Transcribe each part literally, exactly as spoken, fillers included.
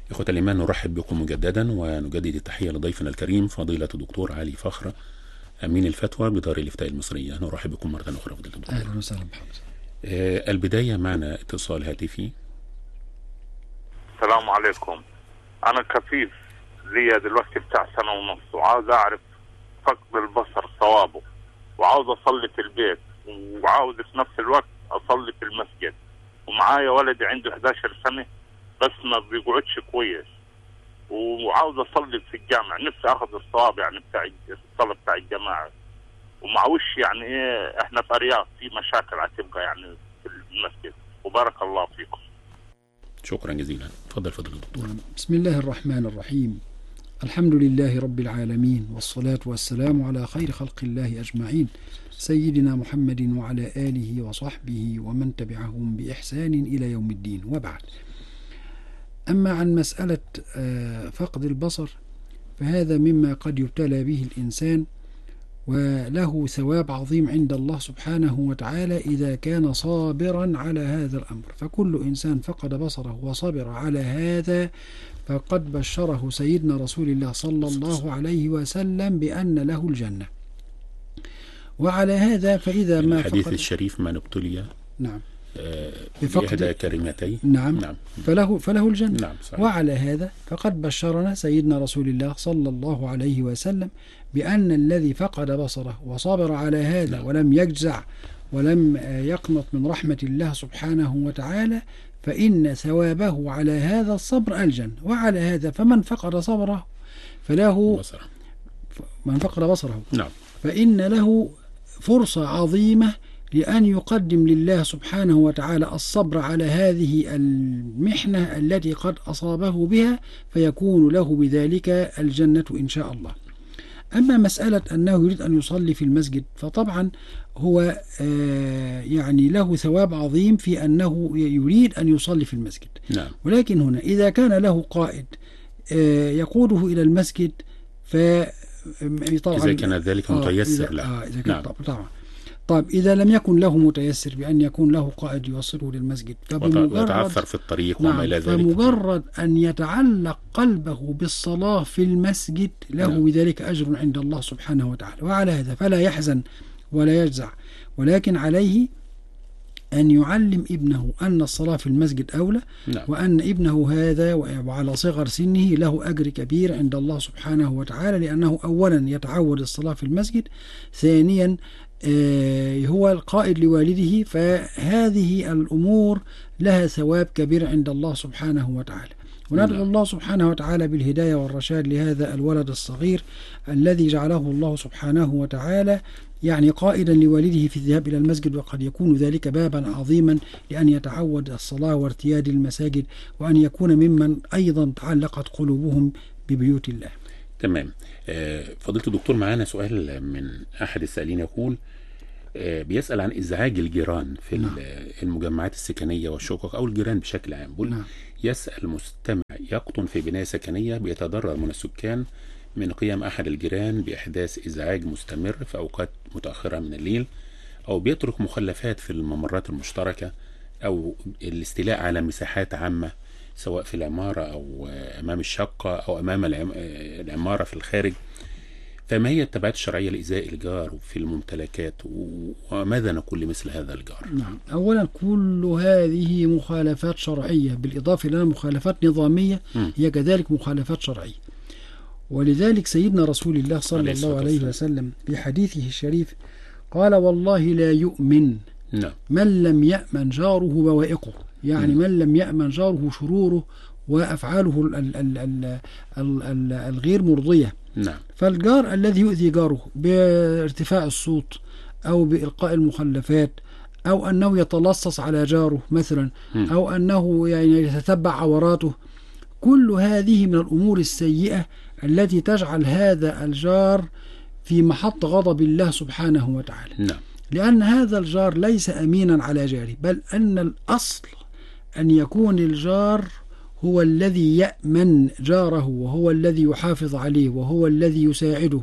إخوة الإيمان، نرحب بكم مجددا ونجدد التحية لضيفنا الكريم فضيلة الدكتور علي فخر أمين الفتوى بدار الإفتاء المصرية. نرحب بكم مرة أخرى فضيلة الدكتور. أهلا وسهلا بحضرتك. آه البداية معنا اتصال هاتفي. السلام عليكم. أنا كفيف لي دلوقتي بتاع سنة ونص وعاوز أعرف فقد البصر صوابه، وعاوز أصلي في البيت وعاوز في نفس الوقت أصلي في المسجد، ومعايا ولدي عنده إحدى عشرة سنة بس ما بيقعدش كويس، وعاوز أصلي في الجامع، نفسي أخذ الصواب يعني بتاع الصلاة بتاع الجماعة، ومعوش يعني إيه إحنا في أرياف في مشاكل هتبقى يعني في المسجد، وبارك الله فيكم. شكرا جزيلا. تفضل فضل الدكتور. بسم الله الرحمن الرحيم. الحمد لله رب العالمين، والصلاة والسلام على خير خلق الله أجمعين، سيدنا محمد وعلى آله وصحبه ومن تبعهم بإحسان إلى يوم الدين، وبعد. أما عن مسألة فقد البصر فهذا مما قد يبتلى به الإنسان، وله ثواب عظيم عند الله سبحانه وتعالى إذا كان صابرا على هذا الأمر. فكل إنسان فقد بصره وصبر على هذا فقد بشره سيدنا رسول الله صلى الله عليه وسلم بأن له الجنة. وعلى هذا فإذا ما الحديث فقد الشريف من ابتلي نعم بإحدى كلمتين نعم, نعم فله, فله الجنة. نعم صحيح. وعلى هذا فقد بشرنا سيدنا رسول الله صلى الله عليه وسلم بأن الذي فقد بصره وصبر على هذا نعم. ولم يجزع ولم يقنط من رحمة الله سبحانه وتعالى فإن ثوابه على هذا الصبر الجنة. وعلى هذا فمن فقد صبره فله بصره. من فقد بصره نعم. فإن له فرصة عظيمة لأن يقدم لله سبحانه وتعالى الصبر على هذه المحنة التي قد أصابه بها، فيكون له بذلك الجنة إن شاء الله. أما مسألة أنه يريد أن يصلي في المسجد فطبعا هو يعني له ثواب عظيم في أنه يريد أن يصلي في المسجد. نعم. ولكن هنا إذا كان له قائد يقوده إلى المسجد فطبعا إذا كان ذلك متيسر له. آه إذا كان نعم. طبعا طيب إذا لم يكن له متيسر بأن يكون له قائد يوصله للمسجد ويتعثر في الطريق نعم وما إلى ذلك، فمجرد أن يتعلق قلبه بالصلاة في المسجد له نعم. بذلك أجر عند الله سبحانه وتعالى. وعلى هذا فلا يحزن ولا يجزع، ولكن عليه أن يعلم ابنه أن الصلاة في المسجد أولى نعم. وأن ابنه هذا وعلى صغر سنه له أجر كبير عند الله سبحانه وتعالى، لأنه أولا يتعود الصلاة في المسجد، ثانيا هو القائد لوالده، فهذه الأمور لها ثواب كبير عند الله سبحانه وتعالى. وندعو الله سبحانه وتعالى بالهداية والرشاد لهذا الولد الصغير الذي جعله الله سبحانه وتعالى يعني قائدا لوالده في الذهاب إلى المسجد، وقد يكون ذلك بابا عظيما لأن يتعود الصلاة وارتياد المساجد، وأن يكون ممن أيضا تعلقت قلوبهم ببيوت الله. تمام. فضيلة الدكتور، معانا سؤال من أحد السائلين يقول بيسأل عن إزعاج الجيران في نعم. المجمعات السكنية والشقق أو الجيران بشكل عام. نعم. يسأل مستمع يقطن في بناية سكنية بيتضرر من السكان من قيام أحد الجيران بإحداث إزعاج مستمر في أوقات متأخرة من الليل، أو بيترك مخلفات في الممرات المشتركة، أو الاستيلاء على مساحات عامة سواء في العمارة أو أمام الشقة أو أمام العمارة في الخارج. فما هي التبعات الشرعية لإزاء الجار في الممتلكات، وماذا نقول لمثل هذا الجار؟ نعم. أولا كل هذه مخالفات شرعية، بالإضافة إلى مخالفات نظامية م. هي كذلك مخالفات شرعية. ولذلك سيدنا رسول الله صلى الله عليه وسلم في حديثه الشريف قال: والله لا يؤمن نعم. من لم يأمن جاره بوائقه، يعني م. من لم يأمن جاره شروره وأفعاله ال ال ال ال ال الغير مرضية. نعم. فالجار الذي يؤذي جاره بارتفاع الصوت أو بإلقاء المخلفات أو أنه يتلصص على جاره مثلا م. أو أنه يعني يتتبع عوراته، كل هذه من الأمور السيئة التي تجعل هذا الجار في محط غضب الله سبحانه وتعالى. نعم. لأن هذا الجار ليس أمينا على جاره، بل أن الأصل أن يكون الجار هو الذي يأمن جاره، وهو الذي يحافظ عليه، وهو الذي يساعده،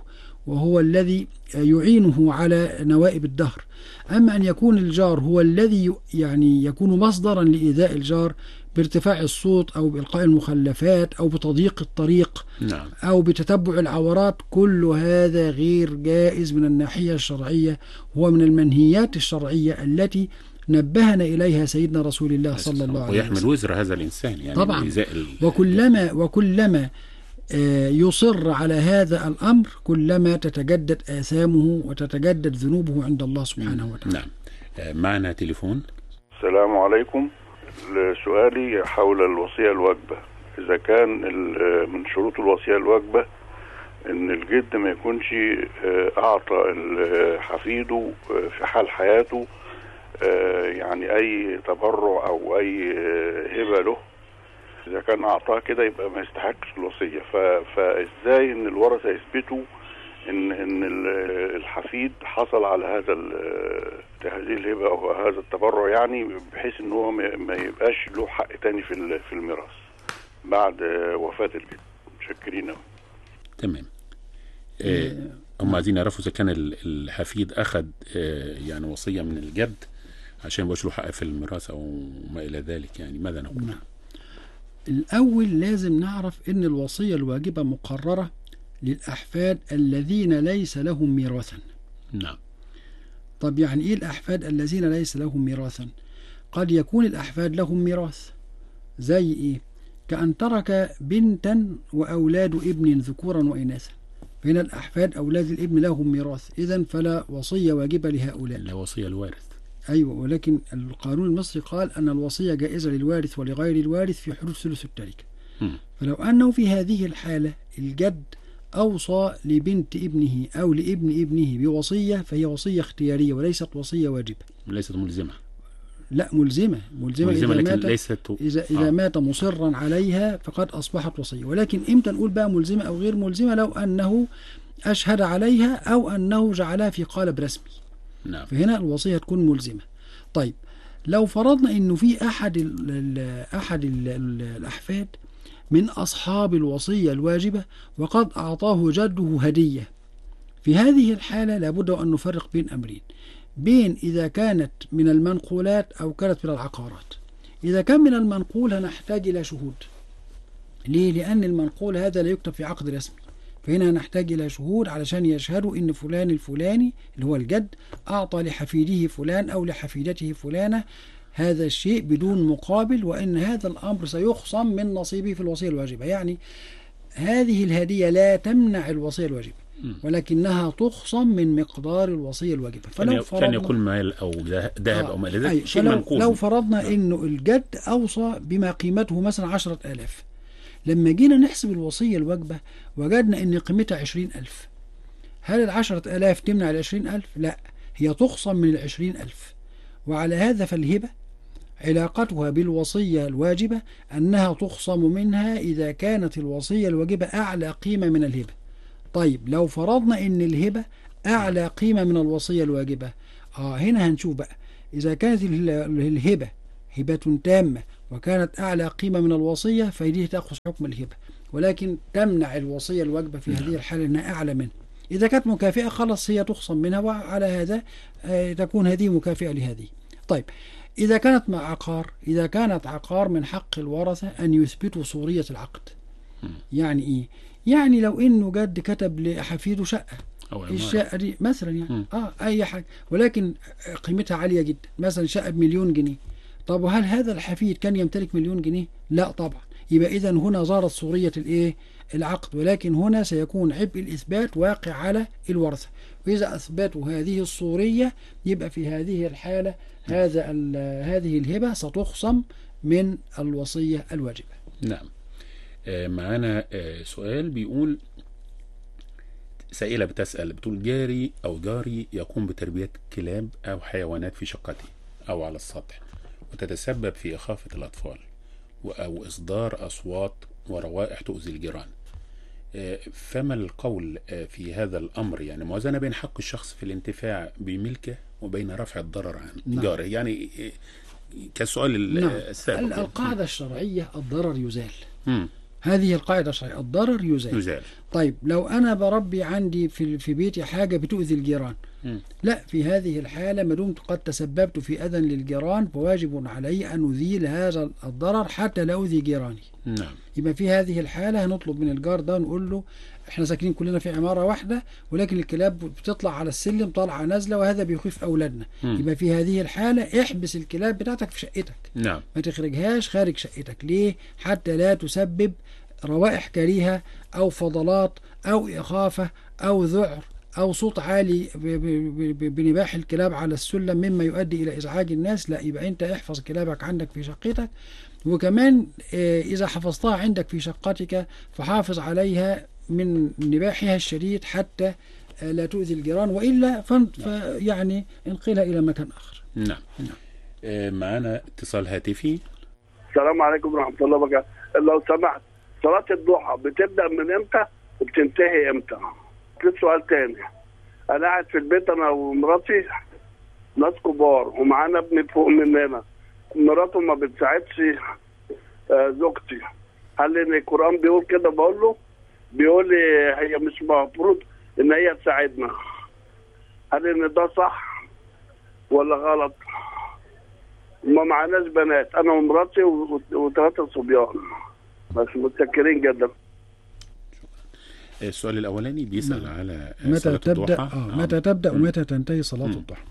وهو الذي يعينه على نوائب الدهر. أما أن يكون الجار هو الذي يعني يكون مصدرا لإيذاء الجار بارتفاع الصوت أو بإلقاء المخلفات أو بتضييق الطريق نعم. أو بتتبع العورات، كل هذا غير جائز من الناحية الشرعية، هو من المنهيات الشرعية التي نبهنا إليها سيدنا رسول الله صلى الله عليه وسلم. ويحمل وزر هذا الإنسان يعني طبعا. ال... وكلما وكلما يصر على هذا الأمر كلما تتجدد آثامه وتتجدد ذنوبه عند الله سبحانه وتعالى. نعم. معنا تليفون. السلام عليكم. سؤالي حول الوصية الواجبة، إذا كان من شروط الوصية الواجبة إن الجد ما يكونش أعطى حفيده في حال حياته يعني أي تبرع أو أي هبة له، إذا كان أعطاه كده يبقى ما يستحقش الوصية. فإزاي إن الورثة يثبتوا إن إن الحفيد حصل على هذا هذه الهبة أو هذا التبرع، يعني بحيث إن هو ما يبقاش له حق تاني في في الميراث بعد وفاة الجد. متشكرين. تمام. آه هم عايزين يعرفوا إذا كان الحفيد أخذ آه يعني وصية من الجد عشان يبقاش له حق في الميراث أو ما إلى ذلك، يعني ماذا نقول؟ نعم. الأول لازم نعرف إن الوصية الواجبة مقررة للأحفاد الذين ليس لهم ميراثا. نعم. طب يعني إيه الأحفاد الذين ليس لهم ميراثا؟ قد يكون الأحفاد لهم ميراث، زي إيه؟ كأن ترك بنتا وأولاد ابن ذكورا وإناثا، فهنا الأحفاد أولاد الابن لهم ميراث، إذن فلا وصية واجبة لهؤلاء. لا وصية الوارث. أيوة، ولكن القانون المصري قال أن الوصية جائزة للوارث ولغير الوارث في حدود ثلث التركة. م. فلو أنه في هذه الحالة الجد أوصى لبنت ابنه أو لابن ابنه بوصية، فهي وصية اختيارية وليست وصية واجبة. ليست ملزمة. لا ملزمة ملزمة, ملزمة إذا لكن مات ليست إذا, إذا آه. مات مصرا عليها فقد أصبحت وصية. ولكن إمتى نقول بقى ملزمة أو غير ملزمة؟ لو أنه أشهد عليها أو أنه جعلها في قالب رسمي. نعم. فهنا الوصية تكون ملزمة. طيب لو فرضنا إنه في أحد ال أحد ال الأحفاد من أصحاب الوصية الواجبة وقد أعطاه جده هدية، في هذه الحالة لابد أن نفرق بين أمرين، بين إذا كانت من المنقولات أو كانت من العقارات. إذا كان من المنقول هنحتاج إلى شهود. ليه؟ لأن المنقول هذا لا يكتب في عقد رسمي، فهنا نحتاج إلى شهود علشان يشهدوا إن فلان الفلاني اللي هو الجد أعطى لحفيده فلان أو لحفيدته فلانة هذا الشيء بدون مقابل، وإن هذا الأمر سيخصم من نصيبه في الوصية الواجبة. يعني هذه الهدية لا تمنع الوصية الواجبة، ولكنها تخصم من مقدار الوصية الواجبة. فلو فرضنا كان يكون مال أو ذهب آه أو ما إلى ذلك شيء منقول. لو فرضنا إنه الجد أوصى بما قيمته مثلا عشرة آلاف، لما جينا نحسب الوصية الواجبة وجدنا إن قيمتها عشرين ألف، هل العشرة آلاف تمنع العشرين ألف؟ لا، هي تخصم من العشرين ألف. وعلى هذا فالهبة علاقتها بالوصية الواجبة أنها تخصم منها إذا كانت الوصية الواجبة أعلى قيمة من الهبة. طيب لو فرضنا إن الهبة أعلى قيمة من الوصية الواجبة، آه هنا هنشوف بقى إذا كانت الهبة هبة تامة وكانت أعلى قيمة من الوصية فهذه تأخذ حكم الهبة، ولكن تمنع الوصية الواجبة في هذه الحالة أنها أعلى منه. إذا كانت مكافئة خلاص هي تخصم منها، وعلى هذا آه تكون هذه مكافئة لهذه. طيب إذا كانت مع عقار، إذا كانت عقار من حق الورثة أن يثبتوا صورية العقد. يعني إيه؟ يعني لو إنه جد كتب لحفيده شقة، الشقة دي مثلا يعني م. آه أي حاجة، ولكن قيمتها عالية جدا، مثلا شقة بمليون جنيه. طب وهل هذا الحفيد كان يمتلك مليون جنيه؟ لا طبعا. يبقى إذن هنا ظهرت صورية الإيه؟ العقد، ولكن هنا سيكون عبء الإثبات واقع على الورثة، وإذا أثبتوا هذه الصورية يبقى في هذه الحالة هذا هذه الهبة ستخصم من الوصية الواجبة. نعم. آه معانا آه سؤال بيقول، سائلة بتسأل بتقول جاري أو جاري يقوم بتربية كلاب أو حيوانات في شقته أو على السطح، وتتسبب في إخافة الأطفال أو إصدار أصوات وروائح تؤذي الجيران. فما القول في هذا الأمر؟ يعني موازنة بين حق الشخص في الانتفاع بملكه وبين رفع الضرر عن جاره. يعني كالسؤال نعم. السابق. القاعدة الشرعية الضرر يزال. م. هذه القاعدة الشرعية، الضرر يزال. يزال. طيب لو أنا بربي عندي في في بيتي حاجة بتؤذي الجيران، م. لا، في هذه الحالة ما دمت قد تسببت في أذى للجيران فواجب علي أن أزيل هذا الضرر حتى لا أؤذي جيراني. نعم. يبقى في هذه الحالة هنطلب من الجار ده نقول له احنا ساكنين كلنا في عمارة واحدة، ولكن الكلاب بتطلع على السلم طالعة نازلة وهذا بيخيف أولادنا. م. يبقى في هذه الحالة احبس الكلاب بتاعتك في شقتك. نعم. ما تخرجهاش خارج شقتك. ليه؟ حتى لا تسبب روائح كريهة أو فضلات أو إخافة أو ذعر أو صوت عالي بنباح الكلاب على السلم مما يؤدي إلى إزعاج الناس. لا، يبقى أنت احفظ كلابك عندك في شقتك، وكمان إذا حفظتها عندك في شقتك فحافظ عليها من نباحها الشديد حتى لا تؤذي الجيران، وإلا يعني انقلها إلى مكان آخر. نعم. نعم. معنا اتصال هاتفي. السلام عليكم ورحمة الله وبركاته. لو سمحت، صلاة الضحى بتبدأ من امتى وبتنتهي امتى؟ سؤال تاني، انا قاعد في البيت انا ومراتي، ناس كبار ومعانا ابن فوق مننا، مراته ما بتساعدش زوجتي، هل ان القرآن بيقول كده؟ بقول له بيقول لي هي مش المفروض ان هي تساعدنا، هل ان ده صح ولا غلط؟ ما معناش بنات، انا ومراتي وثلاثة صبيان بس. متشكرين جدا. السؤال الأولاني بيسأل نعم. على متى صلاة تبدأ الضحى. آه. متى تبدأ ومتى تنتهي صلاة م. الضحى؟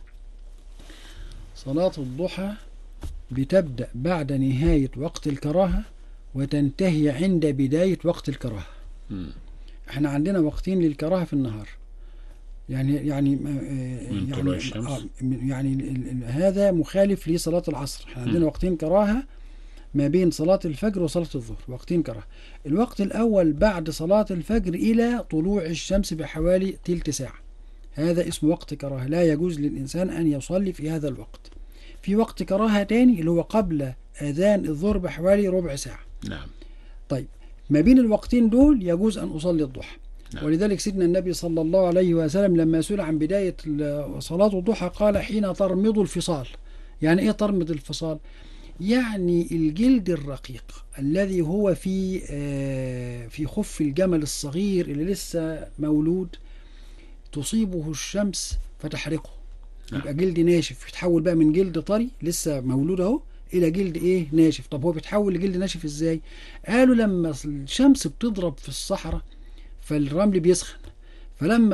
صلاة الضحى بتبدأ بعد نهاية وقت الكراهة وتنتهي عند بداية وقت الكراهة. م. احنا عندنا وقتين للكراهة في النهار، يعني يعني من طلوع الشمس. آه يعني ال ال هذا مخالف لصلاة العصر. احنا عندنا م. وقتين كراهة ما بين صلاة الفجر وصلاة الظهر، وقتين كراهة. الوقت الأول بعد صلاة الفجر إلى طلوع الشمس بحوالي تلت ساعة، هذا اسمه وقت كراهة، لا يجوز للإنسان أن يصلي في هذا الوقت. في وقت كراهة تاني اللي هو قبل أذان الظهر بحوالي ربع ساعة. نعم. طيب ما بين الوقتين دول يجوز أن أصلي الضحى. نعم. ولذلك سيدنا النبي صلى الله عليه وسلم لما سئل عن بداية صلاة الضحى قال حين ترمض الفصال. يعني إيه ترمض الفصال؟ يعني الجلد الرقيق الذي هو في في خف الجمل الصغير اللي لسه مولود تصيبه الشمس فتحرقه، يبقى جلد ناشف، يتحول بقى من جلد طري لسه مولود اهو الى جلد ايه ناشف. طب هو بيتحول لجلد ناشف ازاي؟ قالوا لما الشمس بتضرب في الصحراء فالرمل بيسخن، فلما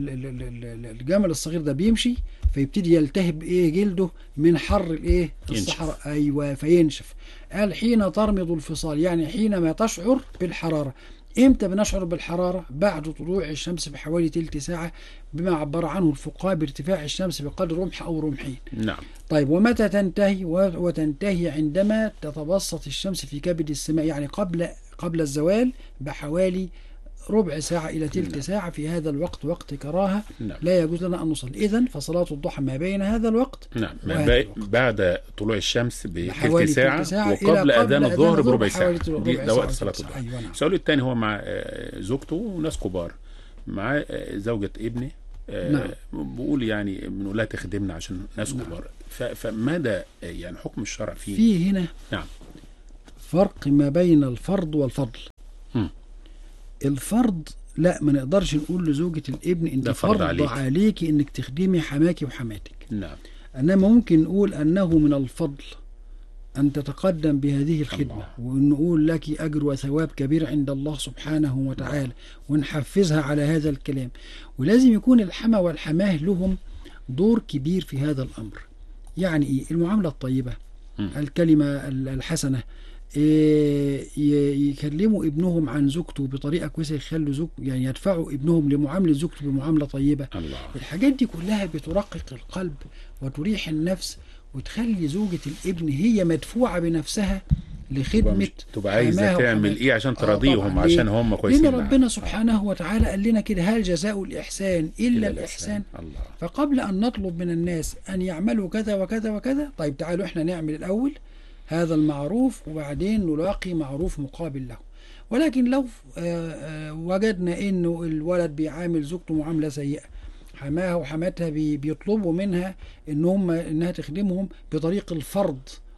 الجمل الصغير ده بيمشي فيبتدي يلتهب ايه جلده من حر الايه الصحراء. ايوه فينشف. قال حين ترمض الفصال، يعني حينما تشعر بالحرارة. امتى بنشعر بالحرارة؟ بعد طلوع الشمس بحوالي تلت ساعة، بما عبر عنه الفقهاء بارتفاع الشمس بقدر رمح او رمحين. نعم. طيب ومتى تنتهي؟ وتنتهي عندما تتبسط الشمس في كبد السماء، يعني قبل قبل الزوال بحوالي ربع ساعة إلى تلت ساعة. في هذا الوقت وقت كراهة. نعم. لا يجوز لنا أن نصلي. إذن فصلاة الضحى ما بين هذا الوقت. نعم. بعد طلوع الشمس بتلت ساعة, ساعة وقبل أذان الظهر بربع ساعة. دي ده وقت صلاة الضحى. أيوة. نعم. السؤال الثاني هو مع زوجته وناس كبار، مع زوجة ابني. نعم. بقول يعني بنقول لها تخدمنا عشان ناس نعم. كبار. فماذا يعني حكم الشرع فيه؟ في هنا نعم فرق ما بين الفرض والفضل. م. الفرض لا، ما نقدرش نقول لزوجة الابن انت فرض عليك. عليك انك تخدمي حماكي وحماتك. نعم. انما ممكن نقول انه من الفضل ان تتقدم بهذه الخدمة، ونقول لك اجر وثواب كبير عند الله سبحانه وتعالى، ونحفزها على هذا الكلام. ولازم يكون الحما والحماه لهم دور كبير في هذا الامر. يعني ايه؟ المعاملة الطيبة، م. الكلمة الحسنة، يكلموا ابنهم عن زوجته بطريقة كويسة، يخلوا زوج يعني يدفعوا ابنهم لمعاملة زوجته بمعاملة طيبة. الله. الحاجات دي كلها بترقق القلب وتريح النفس، وتخلي زوجة الابن هي مدفوعة بنفسها لخدمة، تبقى عايزة تعمل ايه عشان تراضيهم، آه عشان هم كويسين. لأن ربنا سبحانه وتعالى قال لنا كده هل جزاء الإحسان إلا الإحسان. الله. فقبل أن نطلب من الناس أن يعملوا كذا وكذا وكذا، طيب تعالوا احنا نعمل الأول هذا المعروف وبعدين نلاقي معروف مقابل له. ولكن لو وجدنا انه الولد بيعامل زوجته معاملة سيئة، حماها وحماتها بيطلبوا منها ان هم انها تخدمهم بطريق الفرض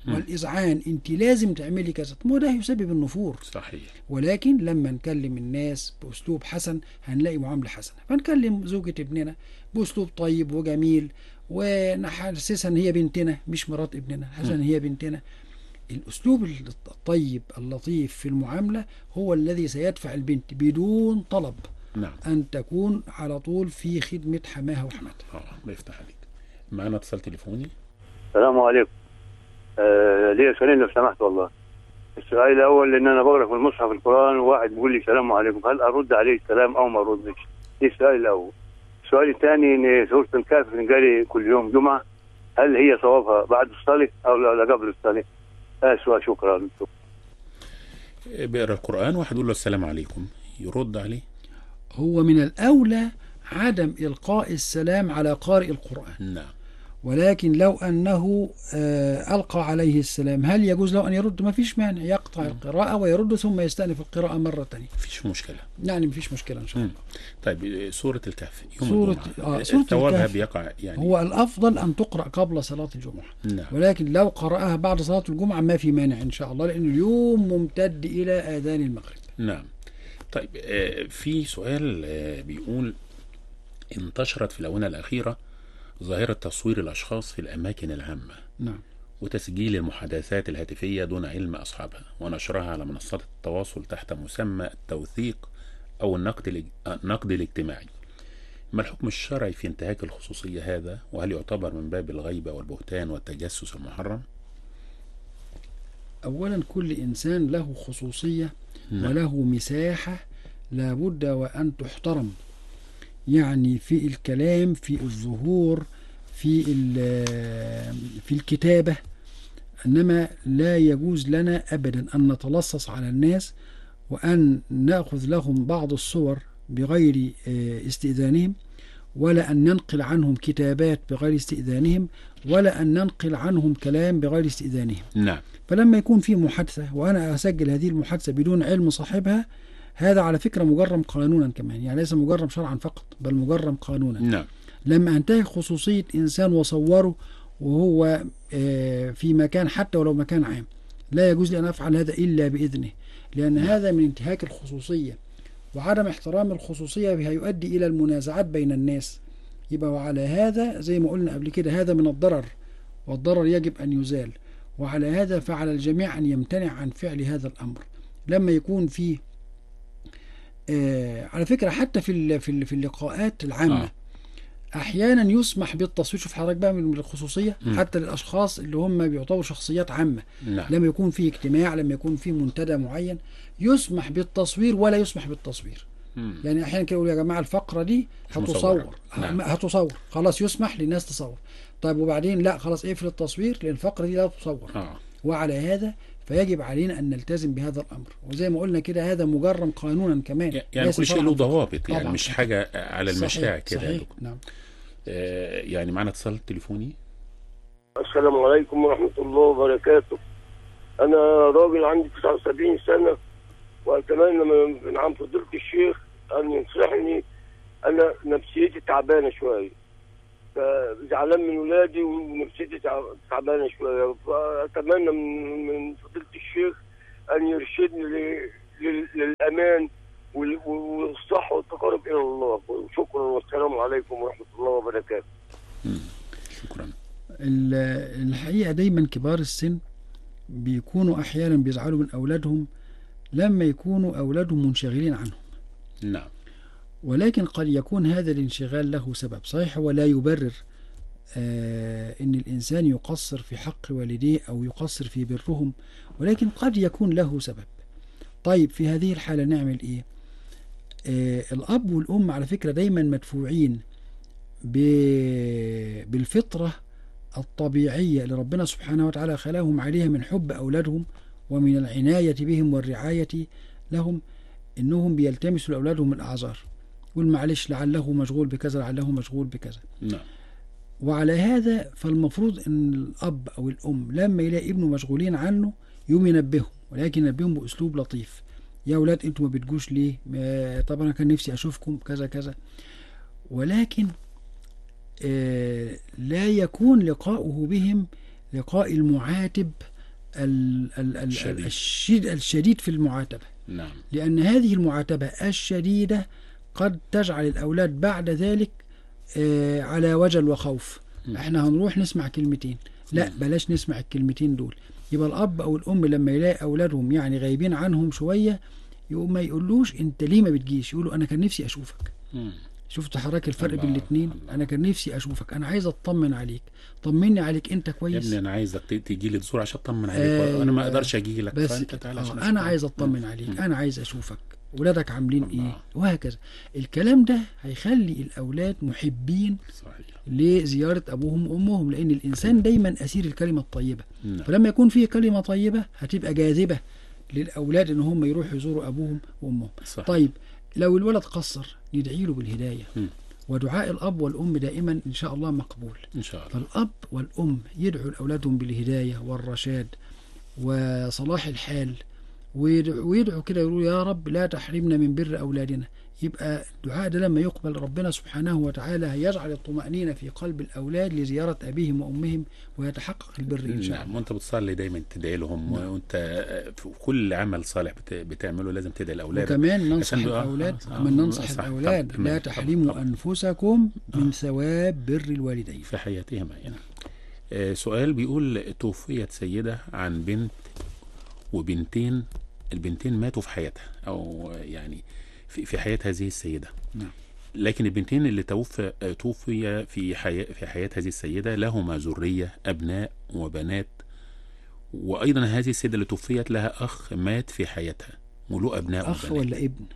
والإذعان، أنت لازم تعملي كذا، ما ده يسبب النفور. صحيح. ولكن لما نكلم الناس بأسلوب حسن هنلاقي معاملة حسنة. فنكلم زوجة ابننا بأسلوب طيب وجميل، ونحسسها ان هي بنتنا مش مرات ابننا، حسن هي بنتنا. الأسلوب الطيب اللطيف في المعاملة هو الذي سيدفع البنت بدون طلب نعم. أن تكون على طول في خدمة حماها وحماتها. اه الله يفتح عليك. معنا اتصال تليفوني. السلام عليكم. آه ليه سؤالين لو سمحت والله. السؤال الأول إن أنا بقرأ في المصحف القرآن وواحد بيقول لي السلام عليكم، هل أرد عليه السلام أو ما أردش؟ دي السؤال الأول. السؤال الثاني إن سورة الكهف بنقرأ كل يوم جمعة، هل هي صوابها بعد الصلاة أو لا قبل الصلاة؟ آه سؤال. شكرا. بيقرأ القرآن واحد يقول له السلام عليكم، يرد عليه؟ هو من الأولى عدم إلقاء السلام على قارئ القرآن. نعم. ولكن لو أنه ألقى عليه السلام هل يجوز له أن يرد؟ ما فيش مانع، يقطع القراءة ويرد ثم يستأنف القراءة مرة ثانية. فيش مشكلة يعني مفيش مشكلة إن شاء الله. طيب سورة الكهف يوم سورة الجمعة، آه سورة ثوابها الكهف بيقع يعني؟ هو الأفضل أن تقرأ قبل صلاة الجمعة. نعم. ولكن لو قرأها بعد صلاة الجمعة ما في مانع إن شاء الله، لأن اليوم ممتد إلى آذان المغرب. نعم. طيب في سؤال بيقول: انتشرت في الآونة الأخيرة ظاهرة تصوير الأشخاص في الأماكن العامة. نعم. وتسجيل المحادثات الهاتفية دون علم أصحابها ونشرها على منصات التواصل تحت مسمى التوثيق أو النقد النقد الاجتماعي. ما الحكم الشرعي في انتهاك الخصوصية هذا؟ وهل يعتبر من باب الغيبة والبهتان والتجسس المحرم؟ أولا كل إنسان له خصوصية. نعم. وله مساحة لابد وأن تحترم، يعني في الكلام، في الظهور، في في الكتابة. إنما لا يجوز لنا أبدا أن نتلصص على الناس وأن نأخذ لهم بعض الصور بغير استئذانهم، ولا أن ننقل عنهم كتابات بغير استئذانهم، ولا أن ننقل عنهم كلام بغير استئذانهم. نعم. فلما يكون في محادثة وأنا أسجل هذه المحادثة بدون علم صاحبها، هذا على فكرة مجرم قانونا كمان، يعني ليس مجرم شرعا فقط بل مجرم قانونا. نعم. لما انتهك خصوصية إنسان وصوره وهو في مكان حتى ولو مكان عام، لا يجوز لي أن أفعل هذا إلا بإذنه، لأن هذا من انتهاك الخصوصية، وعدم احترام الخصوصية بها يؤدي إلى المنازعات بين الناس. يبقى وعلى هذا زي ما قلنا قبل كده هذا من الضرر، والضرر يجب أن يزال. وعلى هذا فعلى الجميع أن يمتنع عن فعل هذا الأمر. لما يكون فيه آه على فكرة حتى في في في اللقاءات العامة آه. أحيانا يسمح بالتصوير. شوف حضرتك بقى من الخصوصية م. حتى للأشخاص اللي هم بيعتبروا شخصيات عامة. نعم. لما يكون فيه اجتماع، لما يكون فيه منتدى معين، يسمح بالتصوير ولا يسمح بالتصوير. م. يعني أحيانا كده يقولوا يا جماعة الفقرة دي هتصور. نعم. هتصور خلاص، يسمح للناس تصور. طيب وبعدين لا خلاص اقفل التصوير لأن الفقرة دي لا تصور. آه. وعلى هذا فيجب علينا أن نلتزم بهذا الأمر. وزي ما قلنا كده هذا مجرم قانونا كمان، يعني كل شيء له ضوابط، يعني مش صحيح. حاجة على المشاع كده. صحيح. نعم. آه يعني معنا اتصال تليفوني. السلام عليكم ورحمة الله وبركاته. أنا راجل عندي تسعة وسبعين سنة، وأتمنى من عم فضيلة الشيخ أن ينصحني. أنا نفسيتي تعبانة شوية، فزعلان من ولادي ونفسيتي تعبانة شوية، فأتمنى من من فضيلة الشيخ أن يرشدني للأمان والصح والتقرب إلى الله. شكرا والسلام عليكم ورحمة الله وبركاته. شكرا. الحقيقة دايما كبار السن بيكونوا أحيانا بيزعلوا من أولادهم لما يكونوا أولادهم منشغلين عنهم. نعم. ولكن قد يكون هذا الانشغال له سبب صحيح، ولا يبرر آه إن الإنسان يقصر في حق والديه أو يقصر في برهم، ولكن قد يكون له سبب. طيب في هذه الحالة نعمل إيه؟ آه الأب والأم على فكرة دايما مدفوعين بالفطرة الطبيعية اللي ربنا سبحانه وتعالى خلاهم عليها من حب أولادهم ومن العناية بهم والرعاية لهم، إنهم بيلتمسوا لأولادهم الأعذار، يقول معلش لعله مشغول بكذا، لعله مشغول بكذا. نعم. وعلى هذا فالمفروض أن الأب أو الأم لما يلاقي ابنه مشغولين عنه يوم ينبههم، ولكن ينبههم بأسلوب لطيف. يا أولاد أنتوا ما بتجوش ليه؟ طبعا أنا كان نفسي أشوفكم كذا كذا. ولكن آه لا يكون لقاؤه بهم لقاء المعاتب ال ال ال الشديد. الشديد, الشديد في المعاتبة، نعم. لأن هذه المعاتبة الشديدة قد تجعل الأولاد بعد ذلك آه على وجل وخوف. م. احنا هنروح نسمع كلمتين، لا م. بلاش نسمع الكلمتين دول. يبقى الأب أو الأم لما يلاقي أولادهم يعني غايبين عنهم شوية يقوم ما يقولوش أنت ليه ما بتجيش، يقولوا أنا كان نفسي أشوفك. م. شفت حضرتك الفرق الله، بين الاثنين؟ الله. انا كان نفسي اشوفك، انا عايز اطمن عليك، طمني عليك انت يا كويس. ابني انا عايزك تيجي لي تزور عشان اطمن عليك، أيوة. انا ما اقدرش اجي لك، بس فانت تعالى عشان آه أشوفك. انا عايز اطمن عليك، م. انا عايز اشوفك، ولادك عاملين الله. ايه، وهكذا. الكلام ده هيخلي الاولاد محبين صحيح. لزياره ابوهم وامهم، لان الانسان دايما اسير الكلمه الطيبه. نعم. فلما يكون فيه كلمه طيبه هتبقى جاذبه للاولاد ان هم يروحوا يزوروا ابوهم وامهم. صح. طيب لو الولد قصر ندعي له بالهدايه، م. ودعاء الأب والأم دائما إن شاء الله مقبول. ان شاء الله. فالأب والأم يدعوا لأولادهم بالهداية والرشاد وصلاح الحال، ويدعوا, ويدعوا كده يقولوا يا رب لا تحرمنا من بر أولادنا. يبقى الدعاء ده لما يقبل ربنا سبحانه وتعالى هيجعل الطمأنينة في قلب الأولاد لزيارة أبيهم وأمهم، ويتحقق البر إن شاء الله. نعم. وانت بتصلي دايما تدعي لهم، نعم. وانت في كل عمل صالح بت- بتعمله لازم تدعي لاولادك. وكمان ننصح عشان- آه، الأولاد آه، من آه، ننصح صح. الأولاد طبعاً. لا طبعاً. تحرموا طبعاً. أنفسكم من ثواب بر الوالدين في حياتهما يعني. آه سؤال بيقول توفيت سيدة عن بنت وبنتين، البنتين ماتوا في حياتها او يعني في, في حياة هذه السيدة. نعم. لكن البنتين اللي توفى آه، توفي في حياة في حياة هذه السيدة لهما ذرية أبناء وبنات، وأيضا هذه السيدة اللي توفيت لها أخ مات في حياتها وله أبناء أخ وبنات. ولا ابن؟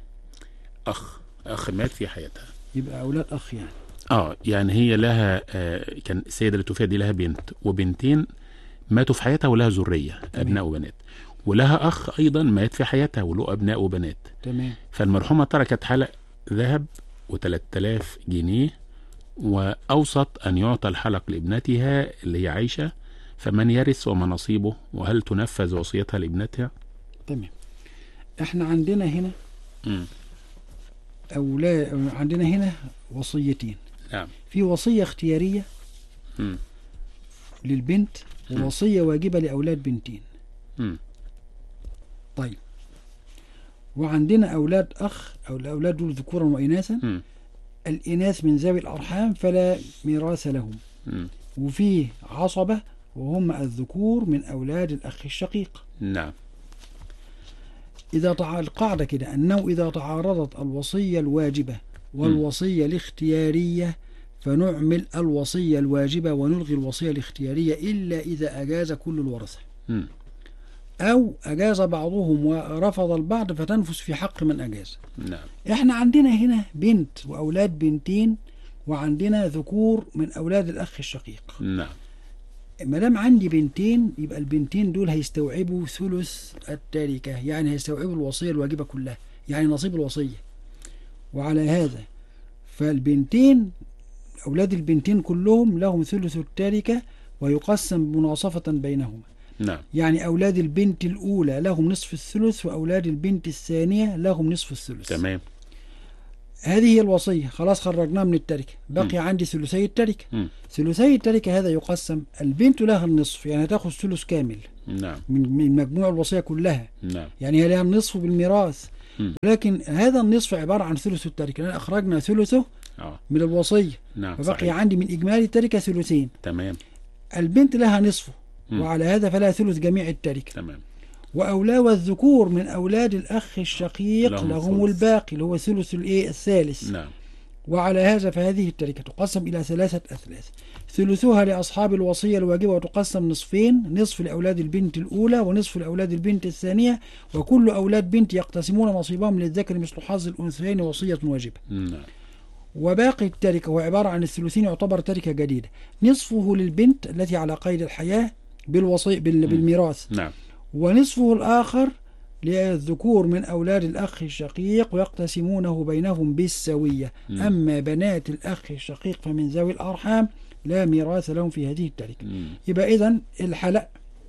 أخ أخ مات في حياتها. يبقى أولاد أخ يعني. اه يعني هي لها آه كان السيدة اللي توفيت دي لها بنت وبنتين ماتوا في حياتها ولها ذرية أبناء وبنات، ولها أخ أيضا مات في حياتها وله أبناء وبنات. تمام. فالمرحومة تركت حلق ذهب وثلاثة آلاف جنيه، وأوصت أن يعطى الحلق لابنتها اللي هي عايشة، فمن يرث وما نصيبه، وهل تنفذ وصيتها لابنتها؟ تمام. احنا عندنا هنا مم. أولاد، عندنا هنا وصيتين. نعم. في وصية اختيارية مم. للبنت ووصية واجبة لأولاد بنتين. مم. طيب، وعندنا أولاد أخ أو الأولاد دول ذكورا وإناثا. مم. الإناث من ذوي الأرحام فلا ميراث لهم، مم. وفيه عصبة وهم الذكور من أولاد الأخ الشقيق. نعم. إذا تع... القاعدة كده أنه إذا تعارضت الوصية الواجبة والوصية الاختيارية فنعمل الوصية الواجبة ونلغي الوصية الاختيارية إلا إذا أجاز كل الورثة، مم. أو أجاز بعضهم ورفض البعض فتنفذ في حق من أجاز. نعم. إحنا عندنا هنا بنت وأولاد بنتين، وعندنا ذكور من أولاد الأخ الشقيق. نعم. ما دام عندي بنتين يبقى البنتين دول هيستوعبوا ثلث التركة، يعني هيستوعبوا الوصية الواجبة كلها، يعني نصيب الوصية. وعلى هذا فالبنتين أولاد البنتين كلهم لهم ثلث التركة ويقسم مناصفة بينهما. نعم. يعني أولاد البنت الأولى لهم نصف الثلث وأولاد البنت الثانية لهم نصف الثلث. تمام. هذه هي الوصية، خلاص خرجناها من التركة، بقي م. عندي ثلثي التركة. م. ثلثي التركة هذا يقسم، البنت لها النصف يعني هتاخذ ثلث كامل نعم. من من مجموع الوصية كلها. نعم. يعني هي لها النصف بالميراث، م. لكن هذا النصف عبارة عن ثلث التركة لأن أخرجنا ثلثه آه. من الوصية. نعم. فبقي صحيح. عندي من إجمالي التركة ثلثين. تمام. البنت لها نصفه، م. وعلى هذا فلا ثلث جميع التركة. تمام. وأولاد الذكور من أولاد الأخ الشقيق لهم لهم الثلث. الباقي اللي هو ثلث الإيه الثالث. نعم. وعلى هذا فهذه التركة تقسم إلى ثلاثة أثلاث، ثلثها لأصحاب الوصية الواجبة وتقسم نصفين، نصف لأولاد البنت الأولى ونصف لأولاد البنت الثانية، وكل أولاد بنت يقتسمون نصيبهم للذكر مثل حظ الأنثيين وصية واجبة. نعم. وباقي التركة هو عبارة عن الثلثين يعتبر تركة جديدة، نصفه للبنت التي على قيد الحياة بالوصي بال- بالميراث، نعم. ونصفه الآخر للذكور من أولاد الأخ الشقيق ويقتسمونه بينهم بالسوية. مم. أما بنات الأخ الشقيق فمن ذوي الأرحام لا ميراث لهم في هذه التركة. مم. يبقى إذن الحلق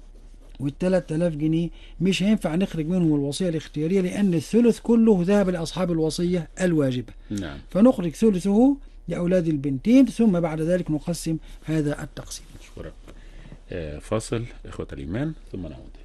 والثلاث آلاف جنيه مش هينفع نخرج منهم الوصية الاختيارية لأن الثلث كله ذهب لأصحاب الوصية الواجبة، نعم. فنخرج ثلثه لأولاد البنتين ثم بعد ذلك نقسم هذا التقسيم. شكرا. آه، فاصل إخوة الإيمان ثم نعود.